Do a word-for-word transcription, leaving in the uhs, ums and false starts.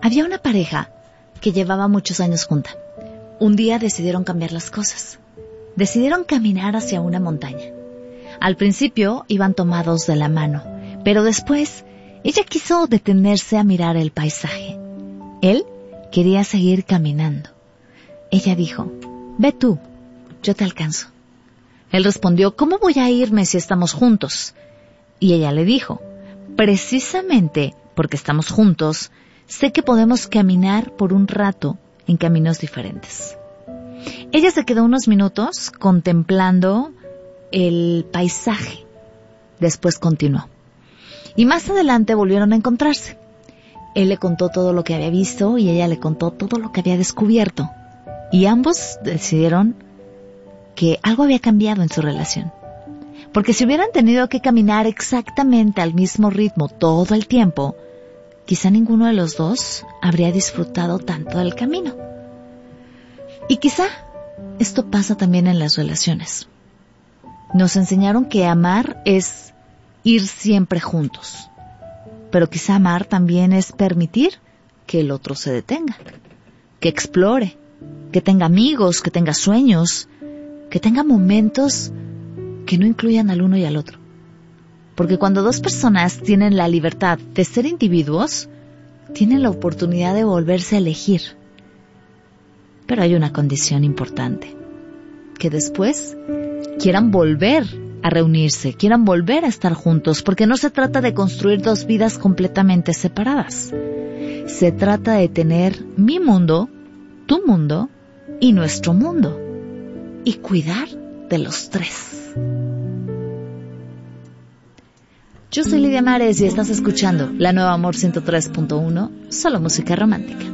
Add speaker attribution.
Speaker 1: Había una pareja que llevaba muchos años junta. Un día decidieron cambiar las cosas. Decidieron caminar hacia una montaña. Al principio iban tomados de la mano, pero después ella quiso detenerse a mirar el paisaje. Él quería seguir caminando. Ella dijo, «Ve tú, yo te alcanzo». Él respondió, «¿Cómo voy a irme si estamos juntos?» Y ella le dijo, «Precisamente porque estamos juntos, sé que podemos caminar por un rato en caminos diferentes». Ella se quedó unos minutos contemplando el paisaje. Después continuó. Y más adelante volvieron a encontrarse. Él le contó todo lo que había visto y ella le contó todo lo que había descubierto. Y ambos decidieron que algo había cambiado en su relación. Porque si hubieran tenido que caminar exactamente al mismo ritmo todo el tiempo, quizá ninguno de los dos habría disfrutado tanto del camino. Y quizá esto pasa también en las relaciones. Nos enseñaron que amar es ir siempre juntos. Pero quizá amar también es permitir que el otro se detenga, que explore, que tenga amigos, que tenga sueños, que tenga momentos que no incluyan al uno y al otro. Porque cuando dos personas tienen la libertad de ser individuos, tienen la oportunidad de volverse a elegir. Pero hay una condición importante, que después quieran volver a reunirse, quieran volver a estar juntos, porque no se trata de construir dos vidas completamente separadas. Se trata de tener mi mundo, tu mundo y nuestro mundo, y cuidar de los tres. Yo soy Lidia Mares y estás escuchando La Nueva Amor ciento tres punto uno, solo música romántica.